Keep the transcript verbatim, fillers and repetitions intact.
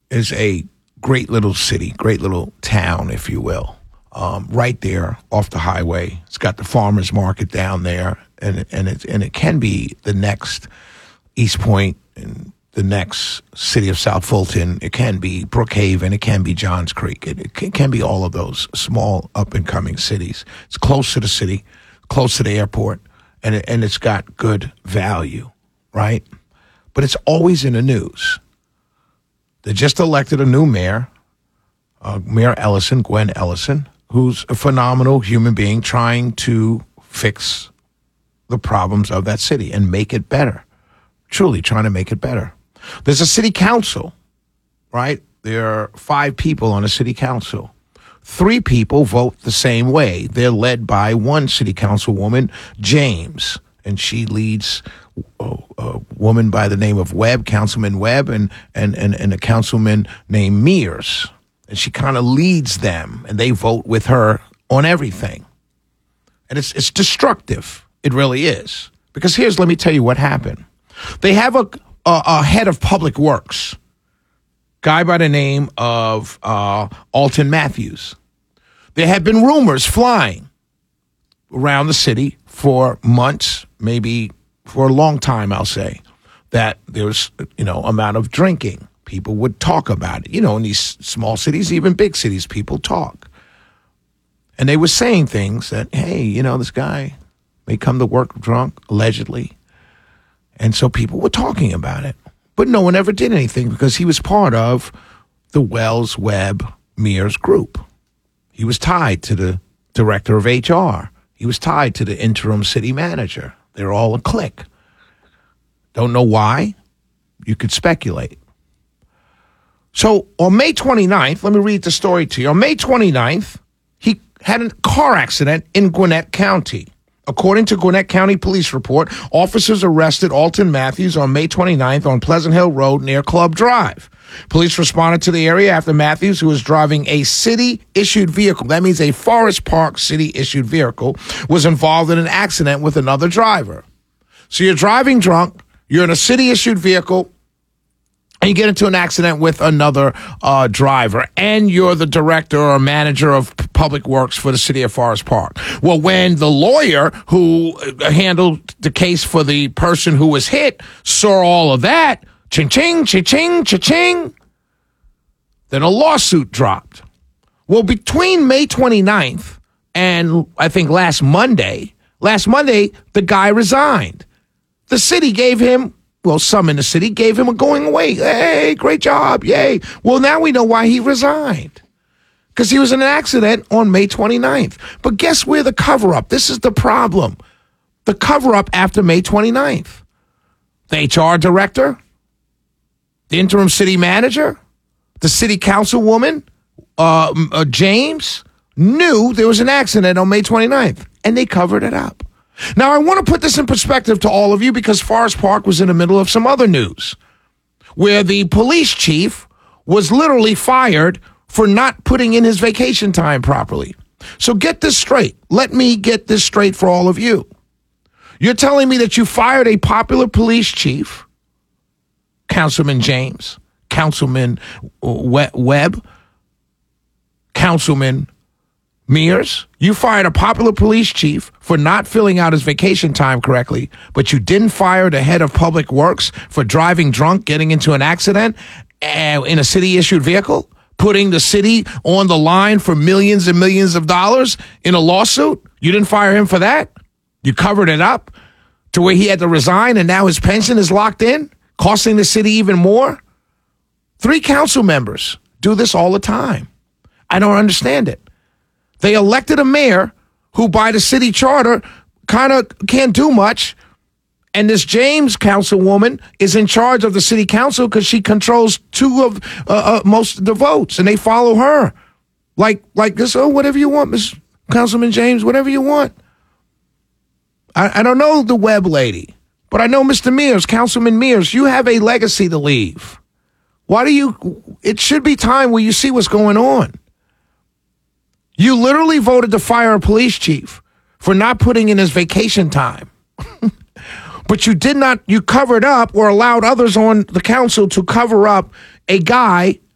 is a great little city, great little town, if you will, um, right there off the highway. It's got the farmers market down there, and and it and it can be the next East Point and the next city of South Fulton. It can be Brookhaven. It can be Johns Creek. It, it can, can be all of those small up and coming cities. It's close to the city, close to the airport, and it, and it's got good value, right? But it's always in the news. They just elected a new mayor, uh, Mayor Ellison, Gwen Ellison, who's a phenomenal human being trying to fix the problems of that city and make it better. Truly trying to make it better. There's a city council, right? There are five people on a city council. Three people vote the same way. They're led by one city councilwoman, James, and she leads a, a woman by the name of Webb, Councilman Webb, and and and, and a councilman named Mears. And she kind of leads them, and they vote with her on everything. And it's it's destructive. It really is. Because here's, let me tell you what happened. They have a, a, a head of public works, guy by the name of uh, Alton Matthews. There had been rumors flying around the city for months, maybe for a long time, I'll say, that there was, you know, amount of drinking. People would talk about it. You know, in these small cities, even big cities, people talk. And they were saying things that, hey, you know, this guy may come to work drunk, allegedly. And so people were talking about it. But no one ever did anything because he was part of the Wells, Webb, Mears group. He was tied to the director of H R. He was tied to the interim city manager. They're all a clique. Don't know why. You could speculate. So on May twenty-ninth, let me read the story to you. On May twenty-ninth, he had a car accident in Gwinnett County. According to Gwinnett County Police report, officers arrested Alton Matthews on May twenty-ninth on Pleasant Hill Road near Club Drive. Police responded to the area after Matthews, who was driving a city-issued vehicle, that means a Forest Park city-issued vehicle, was involved in an accident with another driver. So you're driving drunk, you're in a city-issued vehicle, and you get into an accident with another uh, driver, and you're the director or manager of p- public works for the city of Forest Park. Well, when the lawyer who handled the case for the person who was hit saw all of that, ching-ching, ching-ching, ching-ching, then a lawsuit dropped. Well, between May twenty-ninth and I think last Monday, last Monday, the guy resigned. The city gave him Well, some in the city gave him a going away. Hey, great job. Yay. Well, now we know why he resigned. Because he was in an accident on May twenty-ninth. But guess where the cover-up? This is the problem. The cover-up after May twenty-ninth. The H R director, the interim city manager, the city councilwoman, uh, uh, James, knew there was an accident on May twenty-ninth, and they covered it up. Now, I want to put this in perspective to all of you because Forest Park was in the middle of some other news where the police chief was literally fired for not putting in his vacation time properly. So get this straight. Let me get this straight for all of you. You're telling me that you fired a popular police chief, Councilman James, Councilman Webb, Councilman Mears, you fired a popular police chief for not filling out his vacation time correctly, but you didn't fire the head of public works for driving drunk, getting into an accident uh, in a city-issued vehicle, putting the city on the line for millions and millions of dollars in a lawsuit. You didn't fire him for that. You covered it up to where he had to resign, and now his pension is locked in, costing the city even more. Three council members do this all the time. I don't understand it. They elected a mayor who, by the city charter, kind of can't do much. And this James councilwoman is in charge of the city council because she controls two of uh, uh, most of the votes, and they follow her. Like, like this, oh, whatever you want, Miss Councilman James, whatever you want. I, I don't know the Webb lady, but I know Mister Mears, Councilman Mears, you have a legacy to leave. Why do you, it should be time where you see what's going on. You literally voted to fire a police chief for not putting in his vacation time. But you did not, you covered up or allowed others on the council to cover up a guy